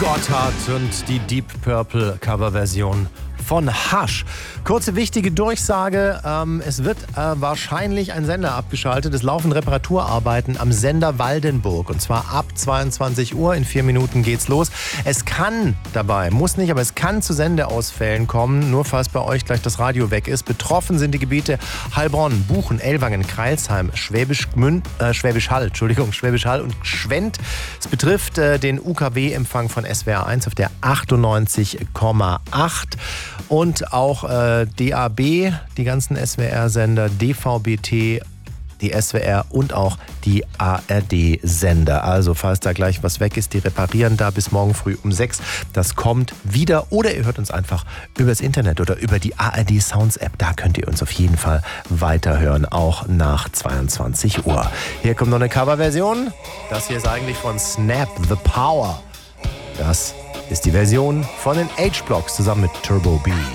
Gotthard und die Deep Purple Coverversion von Hush. Kurze wichtige Durchsage, es wird wahrscheinlich ein Sender abgeschaltet. Es laufen Reparaturarbeiten am Sender Waldenburg und zwar ab 22 Uhr. In 4 Minuten geht's los. Es kann dabei, muss nicht, aber es kann zu Sendeausfällen kommen, nur falls bei euch gleich das Radio weg ist. Betroffen sind die Gebiete Heilbronn, Buchen, Ellwangen, Crailsheim, Schwäbisch Hall und Schwendt. Es betrifft den UKW-Empfang von SWR 1 auf der 98,8 und auch DAB, die ganzen SWR-Sender, DVB-T, die SWR und auch die ARD-Sender. Also falls da gleich was weg ist, die reparieren da bis morgen früh um 6. Das kommt wieder. Oder ihr hört uns einfach übers Internet oder über die ARD Sounds App. Da könnt ihr uns auf jeden Fall weiterhören, auch nach 22 Uhr. Hier kommt noch eine Coverversion. Das hier ist eigentlich von Snap the Power. Das ist die Version von den H-Blocks zusammen mit Turbo B.